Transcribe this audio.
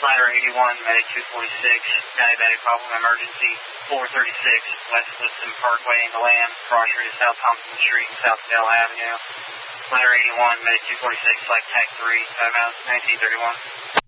Ladder 81, Medic 246, diabetic problem emergency, 436, West Liston Parkway in DeLand, crossroad to South Thompson Street and South Dell Avenue. Ladder 81, Medic 246, Flight Tech 3, timeout 1931.